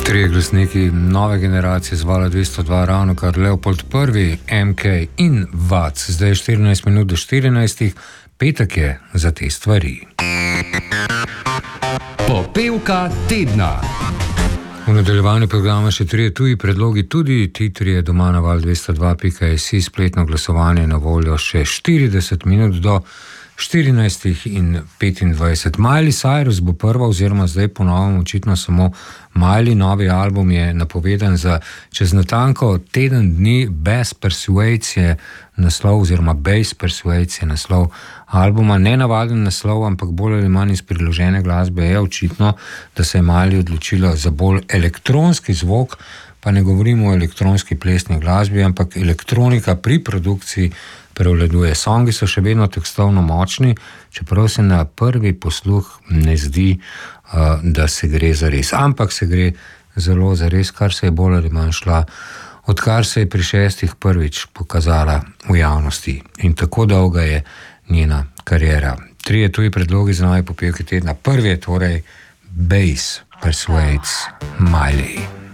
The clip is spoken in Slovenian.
Trije glasniki nove generacije z Vala 202, ravno kar Leopold I, MK in Vac. Zdaj je 14 minut do 14, petek je za te stvari. Popevka tedna. V nadaljevanju programa še trije tuji predlogi, tudi ti trije doma na val202.si, spletno glasovanje na voljo še 40 minut do 14:25. Miley Cyrus bo prva, oziroma zdaj ponovno očitno samo Miley. Novi album je napovedan za čez natanko teden dni. Bass Persuades je naslov, oziroma Bass Persuades je naslov albuma. Nenavaden naslov, ampak bolj ali manj iz priložene glasbe je očitno, da se je Miley odločila za bolj elektronski zvok, pa ne govorimo o elektronski plesni glasbi, ampak elektronika pri produkciji prevladuje. Songi so še vedno tekstovno močni, čeprav se na prvi posluh ne zdi, da se gre za res. Ampak se gre zelo za res, kar se je bolj ali manj šla, odkar se je pri 6 prvič pokazala v javnosti. In tako dolga je njena kariera. Trije tuji predlogi za nove popevke tedna. Prvi je torej Bass Persuades Miley.